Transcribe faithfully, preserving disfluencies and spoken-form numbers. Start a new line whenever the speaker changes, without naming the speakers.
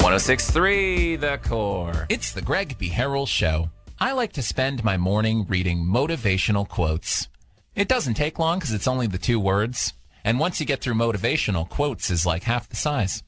oh six point three The Core.
It's the Greg B. Harrell Show. I like to spend my morning reading motivational quotes. It doesn't take long because it's only the two words. And once you get through motivational, quotes is like half the size.